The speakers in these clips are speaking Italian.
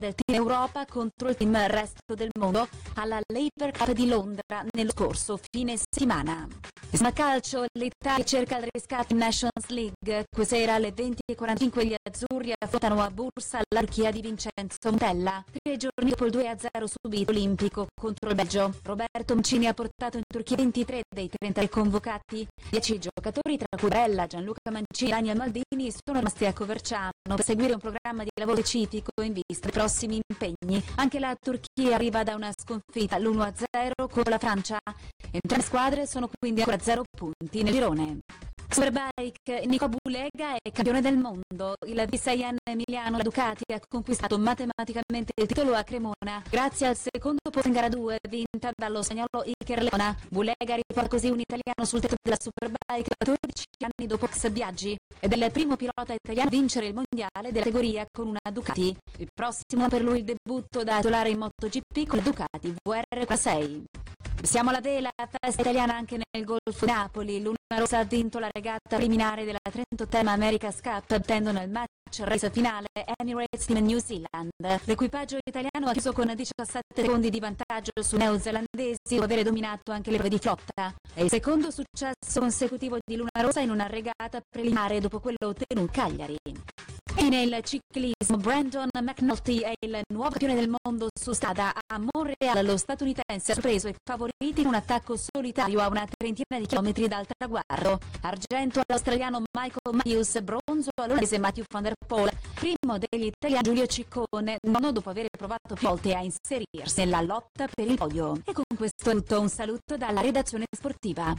del Team Europa contro il Team Resto del Mondo alla Laver Cup di Londra nello scorso fine settimana. A calcio, l'Italia cerca il riscatto in Nations League. Questa sera alle 20:45 gli azzurri affrontano a Bursa la Turchia di Vincenzo Montella. 3 giorni dopo il 2-0 subito olimpico contro il Belgio, Roberto Mancini ha portato in Turchia 23 dei 33 convocati. 10 giocatori, tra cui Barella, Gianluca Mancini e Daniel Maldini, sono rimasti a Coverciano per seguire un programma di lavoro specifico in vista dei prossimi impegni. Anche la Turchia arriva da una sconfitta all'1-0 con la Francia. Entrambe le squadre sono quindi ancora 0 punti nel girone. Superbike, Nico Bulega è campione del mondo. Il V6N Emiliano Ducati ha conquistato matematicamente il titolo a Cremona grazie al secondo posto in gara 2 vinta dallo spagnolo Iker Leona. Bulega riporta così un italiano sul tetto della Superbike 14 anni dopo Max Biaggi ed è il primo pilota italiano a vincere il mondiale della categoria con una Ducati. Il prossimo per lui il debutto da titolare in MotoGP con la Ducati VR46. Siamo alla vela, festa italiana anche nel Golfo di Napoli. Luna Rossa ha vinto la regata preliminare della 38ª America's Cup, ottenendo il match race finale Emirates in New Zealand. L'equipaggio italiano ha chiuso con 17 secondi di vantaggio su neozelandesi dopo aver dominato anche le prove di flotta. È il secondo successo consecutivo di Luna Rossa in una regata preliminare dopo quello ottenuto a Cagliari. E nel ciclismo, Brandon McNulty è il nuovo campione del mondo su strada. A Montreal lo statunitense ha sorpreso i favoriti in un attacco solitario a una trentina di chilometri dal traguardo. Argento all'australiano Michael Matthews, bronzo all'olandese Matthew van der Poel, primo degli italiani Giulio Ciccone, nono dopo aver provato più volte a inserirsi nella lotta per il podio. E con questo è tutto, un saluto dalla redazione sportiva.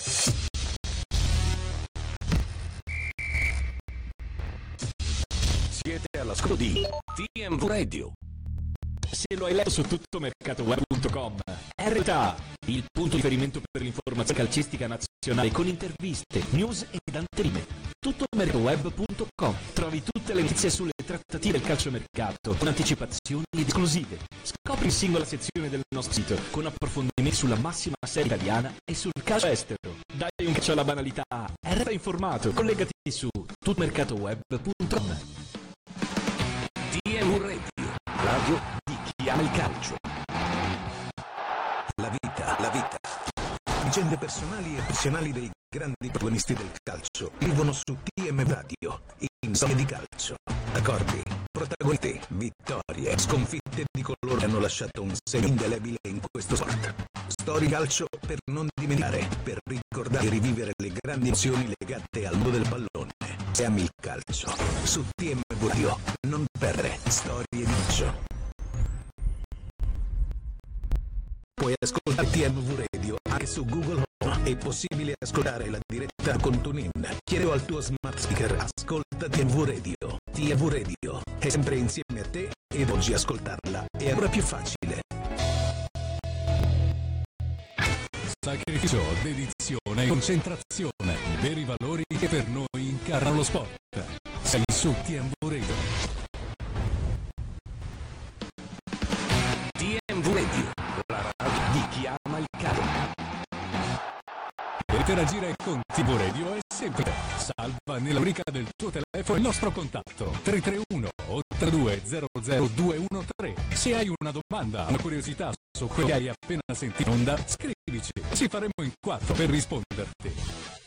Siete all'ascolto di TMV Radio. Se lo hai letto su tuttomercatoweb.com, RTA, il punto di riferimento per l'informazione calcistica nazionale con interviste, news ed anteprime. Tuttomercatoweb.com. Trovi tutte le notizie sulle trattative del calciomercato, con anticipazioni ed esclusive. Scopri in singola sezione del nostro sito, con approfondimenti sulla massima serie italiana e sul calcio estero. Dai un calcio alla banalità, RTA informato, collegati su tuttomercatoweb.com. TMV Radio, radio di chi ama il calcio. La vita. Vicende personali e professionali dei grandi protagonisti del calcio vivono su TMV Radio, in storie di calcio. Accordi, protagonisti, vittorie, sconfitte di coloro che hanno lasciato un segno indelebile in questo sport. Storie di calcio per non dimenticare, per ricordare e rivivere le grandi emozioni legate al mondo del pallone. Se ami il calcio, su TMV Radio, non perdere storie di calcio. Puoi ascoltare TMV Radio anche su Google Home. È possibile ascoltare la diretta con TuneIn. Chiedo al tuo smart speaker, ascolta TMV Radio. TMV Radio è sempre insieme a te ed oggi ascoltarla è ancora più facile. Sacrificio, dedizione e concentrazione, veri valori che per noi incarnano lo sport. Sei su TMV Radio. TMV Radio, la radio di chi ama il calcio. Interagire con TMV Radio è semplice. Salva nella rubrica del tuo telefono il nostro contatto 331 82 00213. Se hai una domanda, una curiosità su quello che hai appena sentito in onda, scrivici. Ci faremo in 4 per risponderti.